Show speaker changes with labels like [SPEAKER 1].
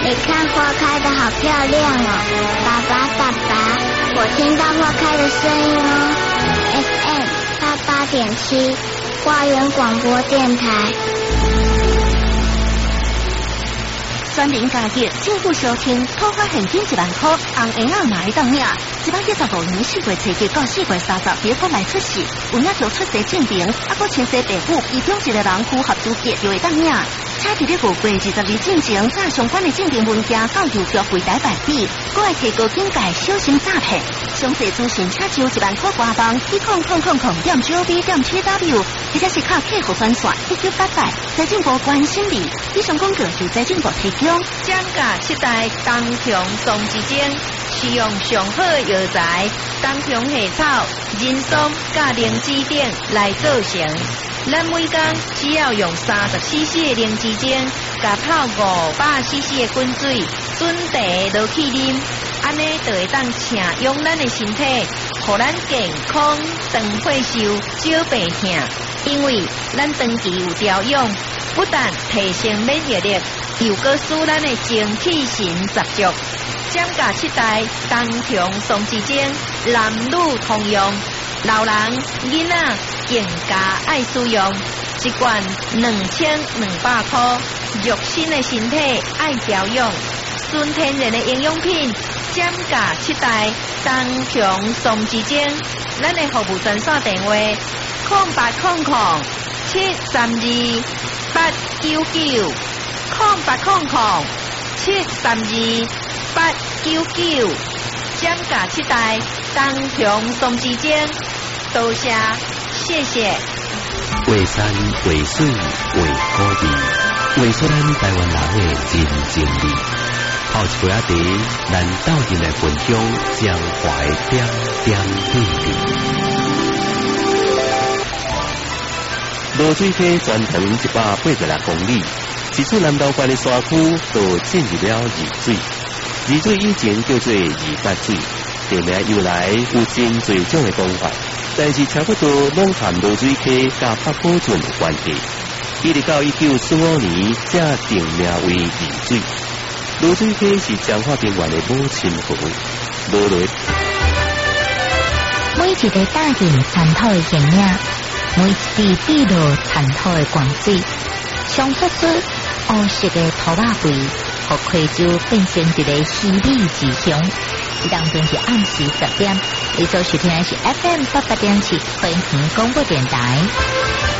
[SPEAKER 1] 你看花开的好漂亮哦，爸爸爸爸，我听到花开的声音哦。FM88.7花园广播电台。
[SPEAKER 2] 专营加入政府收听，土花现金1万块，红婴儿买当领。115年4月初一到4月30日，别国来出世，有影条出世证明，还亲生父母其中一个人符合资格就会当领。请伫咧5月22进前，甲相关的证明文件到邮局柜台办理，搁会提高警戒小心诈骗。详细资讯请就1万块官方10000.gov.tw， 或者是靠客户专线1988，财政部关心你。以上广告由财政部提供。
[SPEAKER 3] 涨价7代冬虫松之间，使用上好药材冬虫夏草、人参、甲灵芝等来做成。咱每天只要用30cc 的灵芝精，甲泡500cc 的滚水，准茶落去啉，安尼就会当请用咱的身体，互咱健康、长岁寿、少病痛。因为咱长期有调养，不但提升免疫力，又搁使咱的精气神十足。涨价7代冬虫松之精，男女通用，老人、囡仔更加爱使用。一罐2200块，肉身的身体爱调养，纯天然的营养品。涨价7代冬虫松之精，咱的服务专线电话0800-732-899 0800-732-899。涨价7代冬虫松之精，多谢，谢谢。
[SPEAKER 4] 画山画水画古味，画出咱台湾人的真情味。泡一杯仔茶，咱斗阵来分享江淮点点滴滴。罗水溪全长186公里，自此南投县的山区就进入了二水。二水以前叫做二八水，地名由来有真侪种的讲法。但是差不多拢和罗水溪甲北埔圳有关系，一直到1945年才定名为二水。罗水溪是彰化平原的母亲河，罗雷。
[SPEAKER 5] 每一个大人参透的形影，每一滴滴落参透的光水，上出出乌色的土瓦灰，互溪洲变成一个稀美之乡。当天是暗时10点，你所收听的是 FM88.7 回平广播电台。